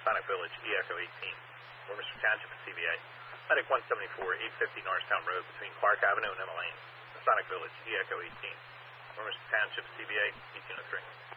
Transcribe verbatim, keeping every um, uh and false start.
Masonic Village, E Echo eighteen, Warminster Township of C V A. Medic one seventy-four, eight fifty Norristown Road between Clark Avenue and Emma Lane. Masonic Village, E Echo eighteen, Warminster Township, C V A, eighteen oh three.